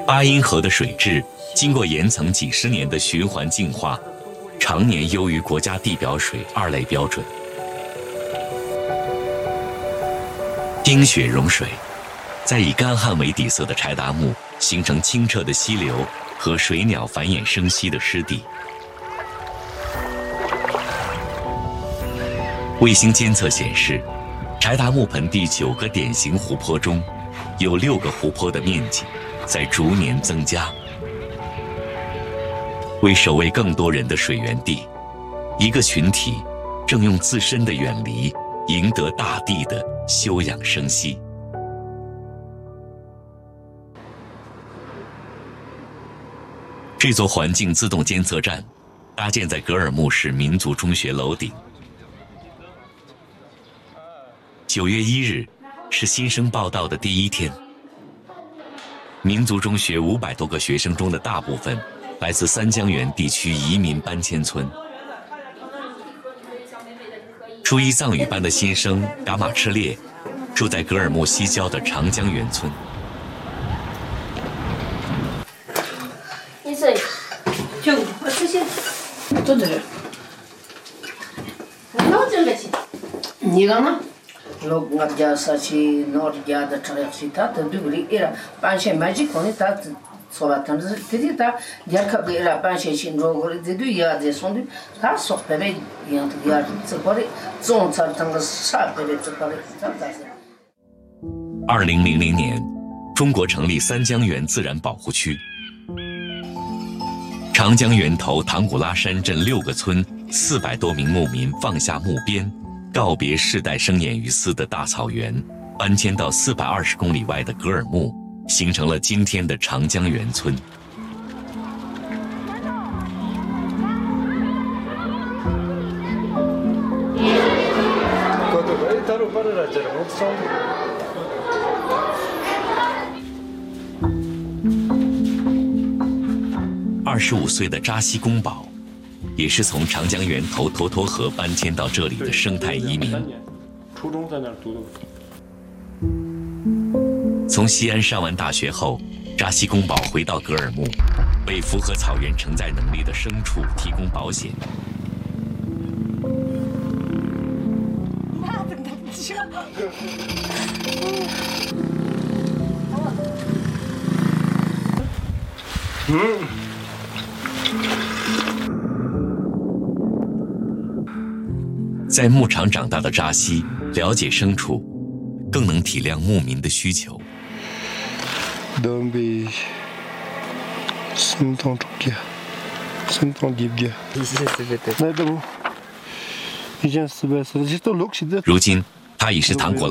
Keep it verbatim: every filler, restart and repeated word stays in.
巴音河的水质经过岩层几十年的循环净化，常年优于国家地表水二类标准。冰雪融水，在以干旱为底色的柴达木形成清澈的溪流和水鸟繁衍生息的湿地。卫星监测显示，柴达木盆地九个典型湖泊中，有六个湖泊的面积在逐年增加。为守卫更多人的水源地，一个群体正用自身的远离赢得大地的休养生息。这座环境自动监测站搭建在格尔木市民族中学楼顶。九月一日是新生报到的第一天。民族中学五百多个学生中的大部分来自三江源地区移民搬迁村。初一藏语班的新生噶玛赤烈住在格尔木西郊的长江源村。 लोग गजा सची नोट याद ट्रैक सीता तो दुगली इरा पांचे मैजिक होने ता सोला तंज तिदी ता जरखा इरा पांचे चिन रोगोली दिदु याद सोंदु ता सोपे याद याद चकोरे जों चर तंग सा पेरे चकोरे ता ता 二零零零年，中国成立三江源自然保护区。长江源头唐古拉山镇六个村四百多名牧民放下木鞭，告别世代生衍于斯的大草原，搬迁到四百二十公里外的格尔木，形成了今天的长江源村。二十五岁的扎西公堡，也是从长江源头沱沱河搬迁到这里的生态移民。 初中在那儿读的。 从西安上完大学后，扎西公堡回到格尔木，为符合草原承载能力的牲畜提供保险。嗯。在牧场长大的扎西了解牲畜，更能体谅牧民的需求。 东北，生当中家，生当地家。那都，以前四百四，这都六七的。 如今，他已是唐古拉